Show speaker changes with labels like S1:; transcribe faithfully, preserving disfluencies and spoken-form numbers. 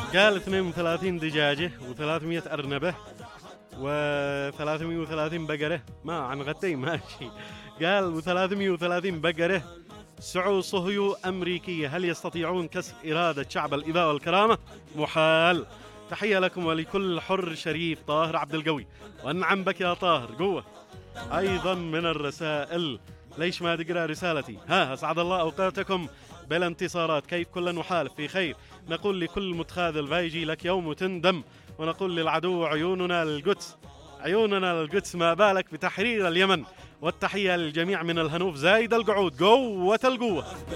S1: قال اثنين وثلاثين دجاجة وثلاثمية أرنبة وثلاثمية وثلاثين بقرة، ما عن غتي ماشي. قال وثلاثمية وثلاثين بقرة سعو صهيو أمريكية، هل يستطيعون كسر إرادة شعب الإباء والكرامة؟ محال. تحية لكم ولكل حر شريف طاهر عبد القوي، وانعم بك يا طاهر قوة. أيضا من الرسائل، ليش ما تقرأ رسالتي؟ ها، أسعد الله أوقاتكم بالانتصارات، كيف كل نحالف في خير، نقول لكل متخاذل فيجي لك يوم وتندم، ونقول للعدو عيوننا للقدس، عيوننا للقدس ما بالك بتحرير اليمن. والتحية للجميع من الهنوف زايد القعود، قوة القوة.